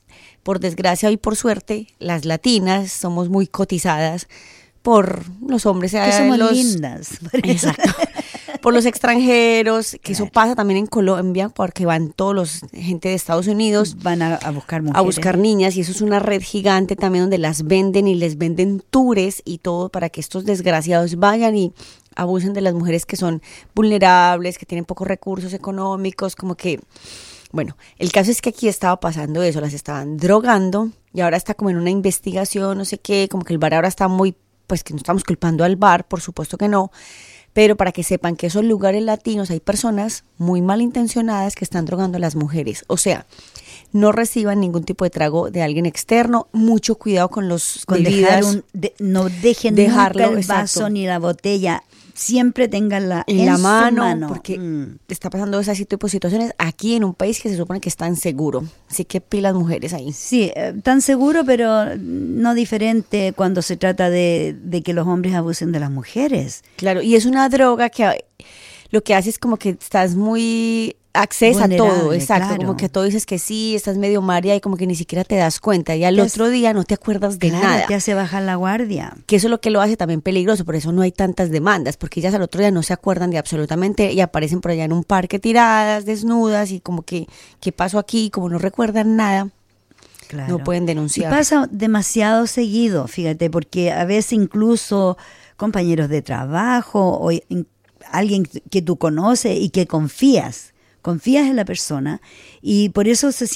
por desgracia y por suerte, las latinas somos muy cotizadas por los hombres, que somos lindas. Exacto. Por los extranjeros, que claro. Eso pasa también en Colombia, porque van todos los gente de Estados Unidos. Van a buscar mujeres. A buscar niñas, y eso es una red gigante también donde las venden y les venden tours y todo para que estos desgraciados vayan y abusen de las mujeres que son vulnerables, que tienen pocos recursos económicos, como que... Bueno, el caso es que aquí estaba pasando eso, las estaban drogando y ahora está como en una investigación, no sé qué, como que el bar ahora está muy... Pues que no estamos culpando al bar, por supuesto que no, pero para que sepan que esos lugares latinos hay personas muy malintencionadas que están drogando a las mujeres. O sea, no reciban ningún tipo de trago de alguien externo, mucho cuidado con los bebidas. No dejen nunca el vaso ni la botella. Siempre tenganla en la mano, porque está pasando ese tipo de situaciones aquí en un país que se supone que es tan seguro. Así que pilas mujeres ahí. Sí, tan seguro, pero no diferente cuando se trata de que los hombres abusen de las mujeres. Claro, y es una droga que lo que hace es como que estás muy... acceso a todo, exacto, claro. Como que todo dices que sí, estás medio maria y como que ni siquiera te das cuenta y al otro día no te acuerdas de nada. Te hace bajar la guardia. Que eso es lo que lo hace también peligroso, por eso no hay tantas demandas, porque ellas al otro día no se acuerdan de absolutamente y aparecen por allá en un parque tiradas, desnudas y como que, ¿qué pasó aquí? Como no recuerdan nada, claro. No pueden denunciar. Y pasa demasiado seguido, fíjate, porque a veces incluso compañeros de trabajo o alguien que tú conoces y que confías en la persona y por eso te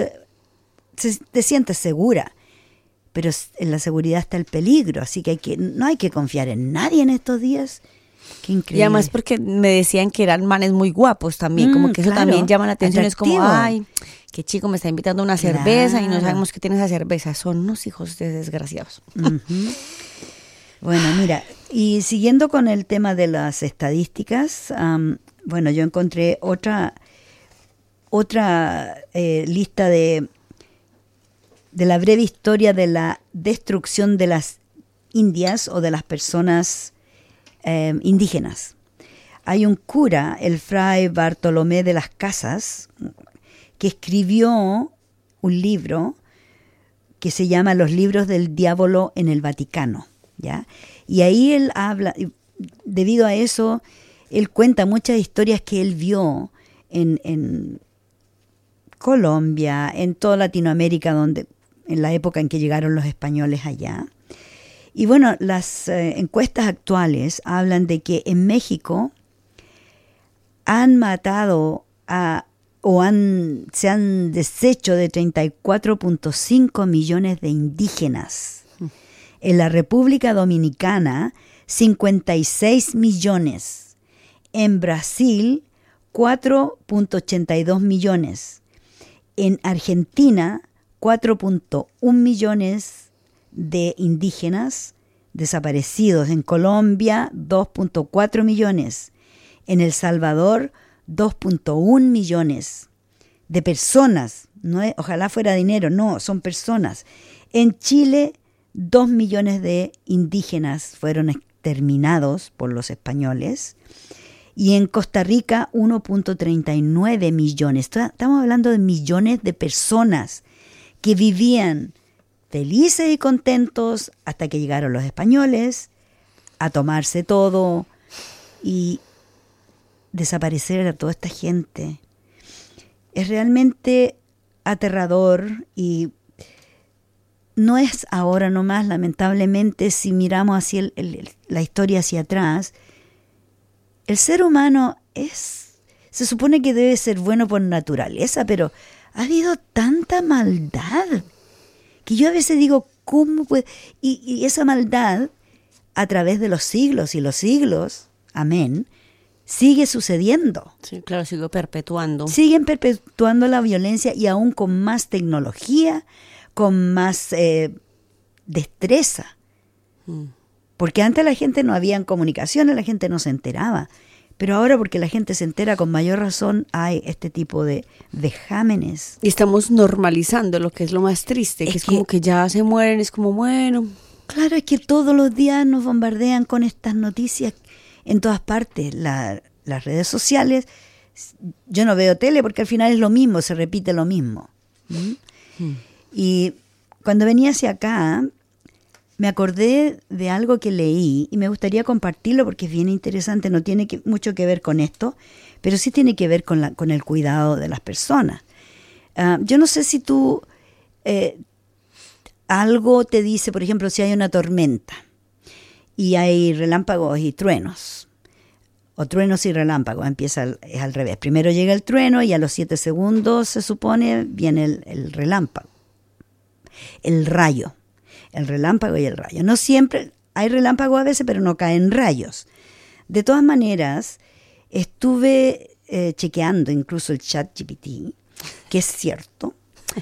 sientes segura, pero en la seguridad está el peligro, así que no hay que confiar en nadie en estos días. Qué increíble. Y además porque me decían que eran manes muy guapos también, como que eso claro, también llama la atención, atractivo. Es como, ay, qué chico me está invitando a una cerveza y no sabemos qué tiene esa cerveza, son unos hijos de desgraciados. Uh-huh. Bueno, mira, y siguiendo con el tema de las estadísticas, bueno, yo encontré otra lista de de la breve historia de la destrucción de las Indias o de las personas indígenas. Hay un cura, el fray Bartolomé de las Casas, que escribió un libro que se llama Los libros del diablo en el Vaticano, ¿ya? Y ahí él habla, debido a eso, él cuenta muchas historias que él vio en Colombia, en toda Latinoamérica, en la época en que llegaron los españoles allá. Y bueno, las encuestas actuales hablan de que en México han matado se han deshecho de 34.5 millones de indígenas. En la República Dominicana, 56 millones. En Brasil, 4.82 millones. En Argentina, 4.1 millones de indígenas desaparecidos. En Colombia, 2.4 millones. En El Salvador, 2.1 millones de personas. Ojalá fuera dinero, no, son personas. En Chile, 2 millones de indígenas fueron exterminados por los españoles. Y en Costa Rica, 1.39 millones. Estamos hablando de millones de personas que vivían felices y contentos hasta que llegaron los españoles a tomarse todo y desaparecer a toda esta gente. Es realmente aterrador y no es ahora nomás, lamentablemente, si miramos hacia la historia hacia atrás, el ser humano se supone que debe ser bueno por naturaleza, pero ha habido tanta maldad que yo a veces digo, ¿cómo puede? Y esa maldad, a través de los siglos y los siglos, amén, sigue sucediendo. Sí, claro, sigue perpetuando. Siguen perpetuando la violencia y aún con más tecnología, con más destreza. Porque antes la gente no había comunicaciones, la gente no se enteraba. Pero ahora, porque la gente se entera, con mayor razón hay este tipo de vejámenes. Y estamos normalizando lo que es lo más triste, que es como que ya se mueren, es como bueno. Claro, es que todos los días nos bombardean con estas noticias en todas partes. Las redes sociales, yo no veo tele porque al final es lo mismo, se repite lo mismo. Y cuando venía hacia acá, me acordé de algo que leí y me gustaría compartirlo porque es bien interesante. No tiene mucho que ver con esto, pero sí tiene que ver con el cuidado de las personas. Yo no sé si tú algo te dice, por ejemplo, si hay una tormenta y hay relámpagos y truenos, o truenos y relámpagos, es al revés. Primero llega el trueno y a los 7 segundos, se supone, viene el relámpago, el rayo. El relámpago y el rayo. No siempre, hay relámpago a veces, pero no caen rayos. De todas maneras, estuve chequeando incluso el ChatGPT, que es cierto,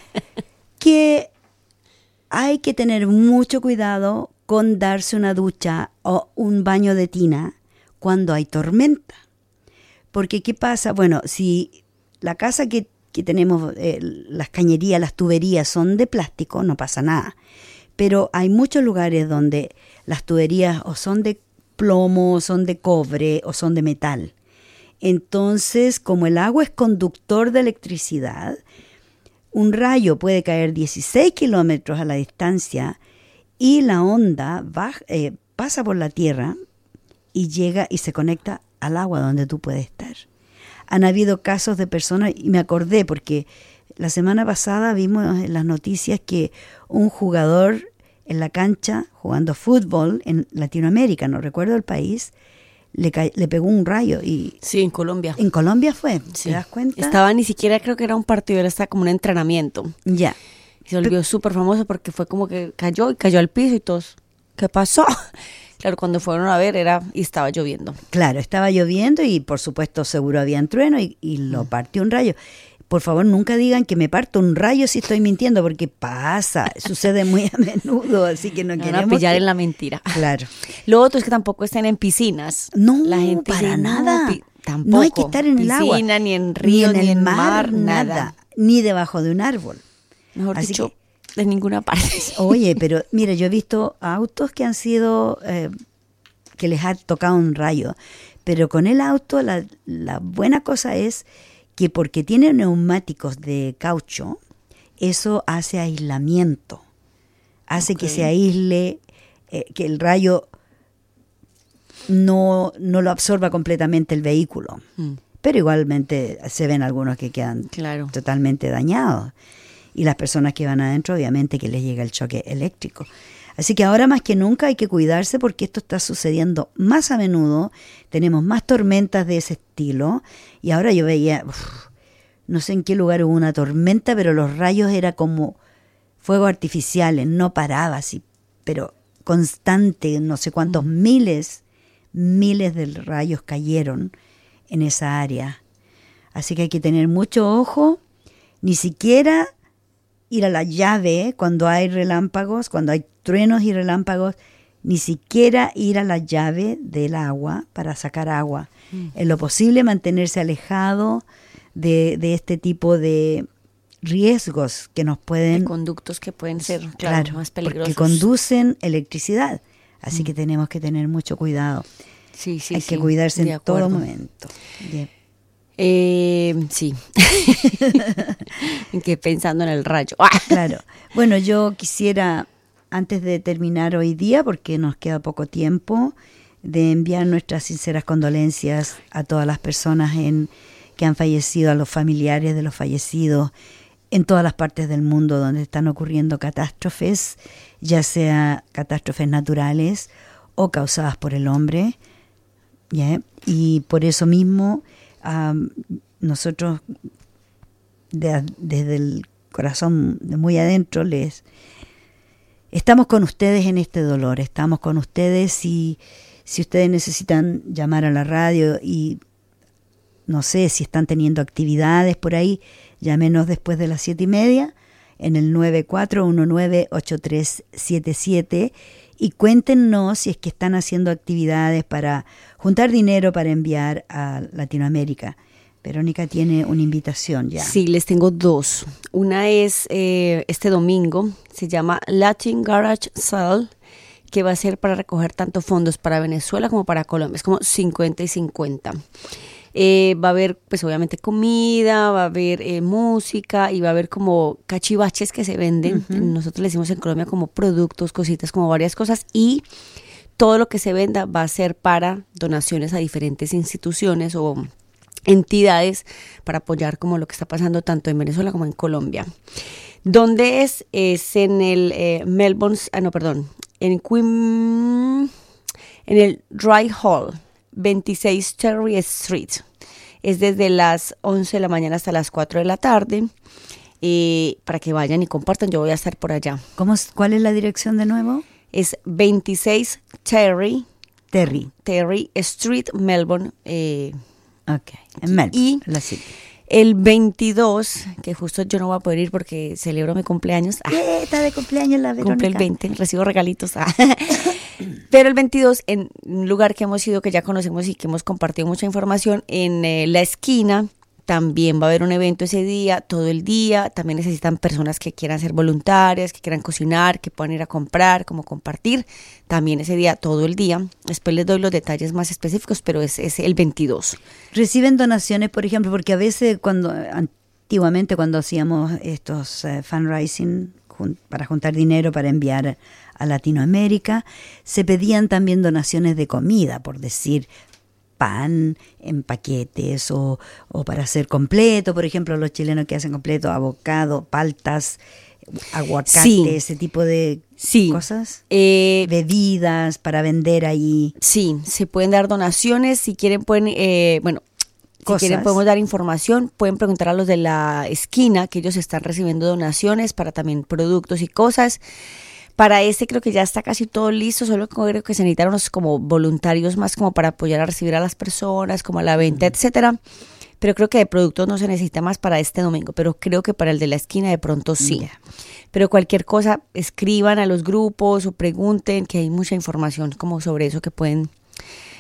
que hay que tener mucho cuidado con darse una ducha o un baño de tina cuando hay tormenta. Porque ¿qué pasa? Bueno, si la casa que tenemos, las cañerías, las tuberías son de plástico, no pasa nada. Pero hay muchos lugares donde las tuberías o son de plomo, o son de cobre, o son de metal. Entonces, como el agua es conductor de electricidad, un rayo puede caer 16 kilómetros a la distancia y la onda pasa por la tierra y llega y se conecta al agua donde tú puedes estar. Han habido casos de personas, y me acordé porque la semana pasada vimos en las noticias que un jugador en la cancha jugando fútbol en Latinoamérica, no recuerdo el país, le pegó un rayo. Sí, en Colombia. En Colombia fue, sí. ¿Te das cuenta? Estaba, ni siquiera creo que era un partido, era como un entrenamiento. Ya. Y se volvió súper famoso porque fue como que cayó al piso y todos, ¿qué pasó? Claro, cuando fueron a ver y estaba lloviendo. Claro, estaba lloviendo y por supuesto seguro había un trueno y lo partió un rayo. Por favor, nunca digan que me parto un rayo si estoy mintiendo, porque sucede muy a menudo, así que no queremos pillar en la mentira. Claro. Lo otro es que tampoco estén en piscinas. No, la gente para dice, nada. Tampoco. No hay que estar en el agua. Piscina, ni en río, ni en el mar, nada. Ni debajo de un árbol. Mejor así dicho, de ninguna parte. Oye, pero mira, yo he visto autos que han sido, que les ha tocado un rayo, pero con el auto la buena cosa es que porque tiene neumáticos de caucho, eso hace aislamiento, hace que se aísle, que el rayo no lo absorba completamente el vehículo. Pero igualmente se ven algunos que quedan totalmente dañados. Y las personas que van adentro, obviamente que les llega el choque eléctrico. Así que ahora más que nunca hay que cuidarse porque esto está sucediendo más a menudo. Tenemos más tormentas de ese estilo. Y ahora yo veía, no sé en qué lugar hubo una tormenta, pero los rayos era como fuegos artificiales, no paraba así, pero constante, no sé cuántos miles de rayos cayeron en esa área. Así que hay que tener mucho ojo, ni siquiera ir a la llave cuando hay relámpagos, cuando hay truenos y relámpagos, ni siquiera ir a la llave del agua para sacar agua. En lo posible mantenerse alejado de este tipo de riesgos que nos pueden... De conductos que pueden ser más peligrosos. Porque conducen electricidad. Así que tenemos que tener mucho cuidado. Sí, hay que cuidarse en todo momento. Sí. Que pensando en el rayo. Claro. Bueno, yo quisiera, antes de terminar hoy día, porque nos queda poco tiempo, de enviar nuestras sinceras condolencias a todas las personas que han fallecido, a los familiares de los fallecidos, en todas las partes del mundo donde están ocurriendo catástrofes, ya sea catástrofes naturales o causadas por el hombre. ¿Yeah? Y por eso mismo nosotros desde el corazón de muy adentro estamos con ustedes en este dolor, estamos con ustedes. Si ustedes necesitan llamar a la radio y no sé si están teniendo actividades por ahí, llámenos después de las 7:30 en el 94198377 y cuéntenos si es que están haciendo actividades para juntar dinero para enviar a Latinoamérica. Verónica tiene una invitación ya. Sí, les tengo dos. Una es este domingo, se llama Latin Garage Sale, que va a ser para recoger tanto fondos para Venezuela como para Colombia. Es como 50 y 50. Va a haber, pues obviamente, comida, va a haber música y va a haber como cachivaches que se venden. Nosotros le decimos en Colombia como productos, cositas, como varias cosas. Y todo lo que se venda va a ser para donaciones a diferentes instituciones o entidades para apoyar como lo que está pasando tanto en Venezuela como en Colombia. ¿Dónde es? Es en el en el Dry Hall, 26 Cherry Street. Es desde las 11 de la mañana hasta las 4 de la tarde. Para que vayan y compartan, yo voy a estar por allá. ¿Cuál es la dirección de nuevo? Es 26 Terry Street, Melbourne. Ok, en Melbourne. Y la city. El 22, que justo yo no voy a poder ir porque celebro mi cumpleaños. Está de cumpleaños la Verónica. Cumple el 20, recibo regalitos. Pero el 22, en un lugar que hemos ido, que ya conocemos y que hemos compartido mucha información, en La Esquina, también va a haber un evento ese día, todo el día. También necesitan personas que quieran ser voluntarias, que quieran cocinar, que puedan ir a comprar, como compartir. También ese día, todo el día. Después les doy los detalles más específicos, pero es el 22. ¿Reciben donaciones, por ejemplo? Porque a veces, antiguamente cuando hacíamos estos fundraising para juntar dinero para enviar a Latinoamérica, se pedían también donaciones de comida, por decir, pan en paquetes o para hacer completo, por ejemplo, los chilenos que hacen completo, avocado, paltas, aguacate, sí, ese tipo de cosas, bebidas para vender ahí. Sí, se pueden dar donaciones, si quieren pueden, si quieren podemos dar información, pueden preguntar a los de La Esquina, que ellos están recibiendo donaciones para también productos y cosas. Para creo que ya está casi todo listo, solo creo que se necesitaron unos como voluntarios más como para apoyar a recibir a las personas, como a la venta, etcétera. Pero creo que de productos no se necesita más para este domingo, pero creo que para el de La Esquina de pronto sí. Yeah. Pero cualquier cosa, escriban a los grupos o pregunten, que hay mucha información como sobre eso que pueden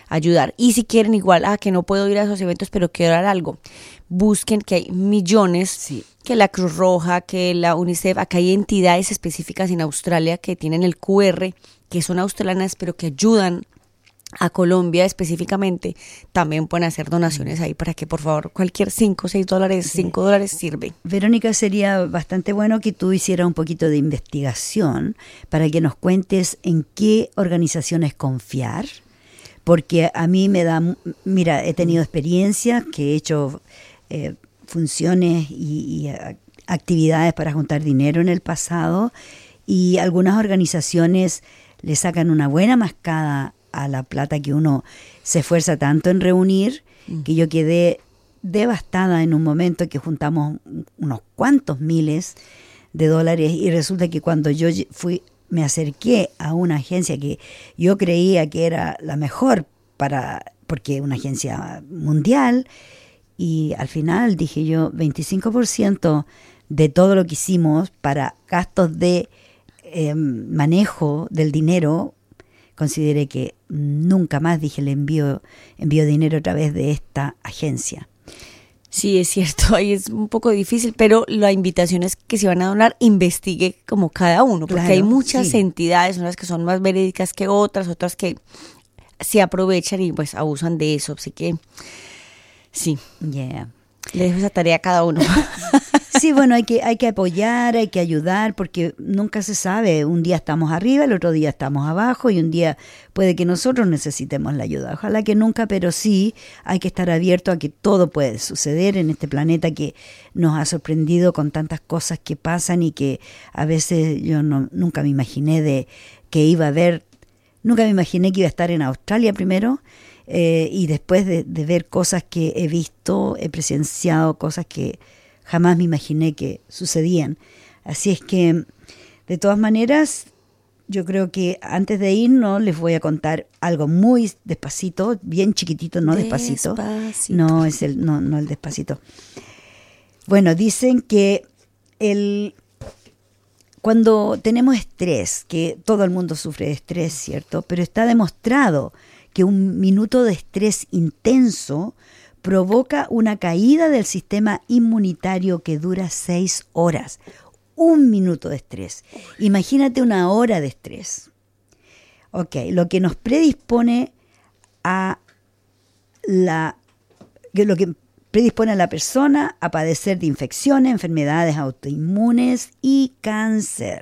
ayudar. Y si quieren igual, que no puedo ir a esos eventos, pero quiero dar algo, busquen que hay millones, Sí. que la Cruz Roja, que la UNICEF, acá hay entidades específicas en Australia que tienen el QR, que son australianas, pero que ayudan a Colombia específicamente. También pueden hacer donaciones ahí para que, por favor, cualquier $5, $6, Sí. $5 sirve. Verónica, sería bastante bueno que tú hicieras un poquito de investigación para que nos cuentes en qué organizaciones confiar, porque a mí me da, mira, he tenido experiencias que he hecho funciones y actividades para juntar dinero en el pasado, y algunas organizaciones le sacan una buena mascada a la plata que uno se esfuerza tanto en reunir, que yo quedé devastada en un momento que juntamos unos cuantos miles de dólares, y resulta que cuando yo me acerqué a una agencia que yo creía que era la mejor porque una agencia mundial, y al final dije yo, 25% de todo lo que hicimos para gastos de manejo del dinero, consideré que nunca más, dije, le envío dinero a través de esta agencia. Sí, es cierto, ahí es un poco difícil, pero la invitación es que si van a donar, investigue como cada uno, porque Claro, hay muchas sí. entidades, unas que son más verídicas que otras que se aprovechan y pues abusan de eso, así que sí, Yeah. le dejo esa tarea a cada uno. Sí, bueno, hay que apoyar, hay que ayudar, porque nunca se sabe. Un día estamos arriba, el otro día estamos abajo, y un día puede que nosotros necesitemos la ayuda. Ojalá que nunca, pero sí hay que estar abierto a que todo puede suceder en este planeta que nos ha sorprendido con tantas cosas que pasan, y que a veces yo nunca me imaginé que iba a haber, nunca me imaginé que iba a estar en Australia primero. Y después de ver cosas que he visto, he presenciado cosas que jamás me imaginé que sucedían. Así es que, de todas maneras, yo creo que antes de irnos les voy a contar algo muy despacito, bien chiquitito, no despacito. No, no el despacito. Bueno, dicen que cuando tenemos estrés, que todo el mundo sufre de estrés, ¿cierto? Pero está demostrado que un minuto de estrés intenso provoca una caída del sistema inmunitario que dura 6 horas. Un minuto de estrés. Imagínate una hora de estrés. Ok, lo que nos predispone lo que predispone a la persona a padecer de infecciones, enfermedades autoinmunes y cáncer.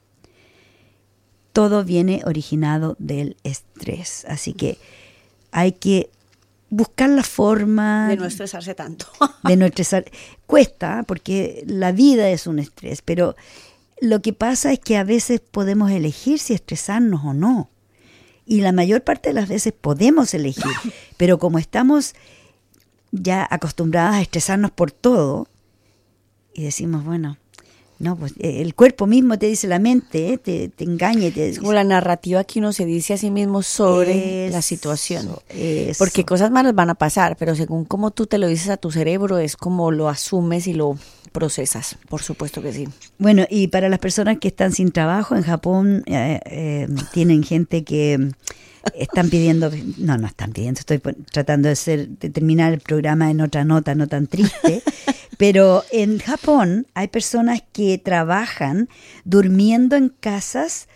Todo viene originado del estrés. Así que hay que buscar la forma de no estresarse tanto. De no estresar. Cuesta, porque la vida es un estrés, pero lo que pasa es que a veces podemos elegir si estresarnos o no. Y la mayor parte de las veces podemos elegir, pero como estamos ya acostumbradas a estresarnos por todo, y decimos, bueno, no, pues el cuerpo mismo te dice, la mente te engaña y te dice. Es como la narrativa que uno se dice a sí mismo sobre la situación. Porque cosas malas van a pasar, pero según como tú te lo dices a tu cerebro, es como lo asumes y lo procesas. Por supuesto que sí. Bueno, y para las personas que están sin trabajo, en Japón tienen gente que están pidiendo, no están pidiendo, estoy tratando de terminar el programa en otra nota no tan triste, pero en Japón hay personas que trabajan durmiendo en casas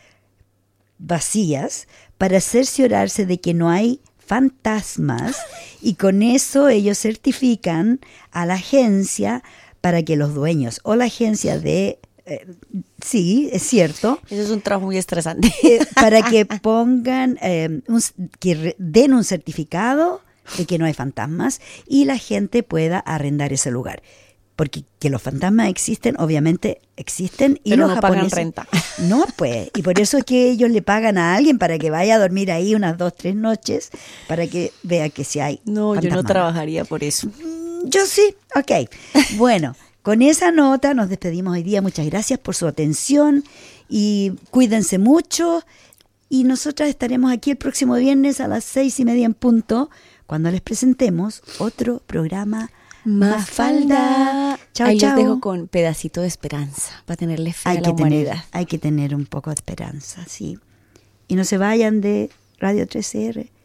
vacías para cerciorarse de que no hay fantasmas, y con eso ellos certifican a la agencia para que los dueños o la agencia sí, es cierto. Eso es un trabajo muy estresante. Para que pongan, que den un certificado de que no hay fantasmas, y la gente pueda arrendar ese lugar. Porque que los fantasmas existen, obviamente existen, y pero los no japoneses pagan renta. No, pues, y por eso es que ellos le pagan a alguien para que vaya a dormir ahí unas 2-3 noches, para que vea que si hay No, fantasmas. yo no trabajaría por eso. Yo sí, ok. Bueno, con esa nota nos despedimos hoy día. Muchas gracias por su atención y cuídense mucho. Y nosotras estaremos aquí el próximo viernes a las 6:30 en punto, cuando les presentemos otro programa Mafalda. Chao, Ahí chao. los dejo con pedacito de esperanza para tenerle fe a la humanidad. Hay que tener un poco de esperanza, sí. Y no se vayan de Radio 13R.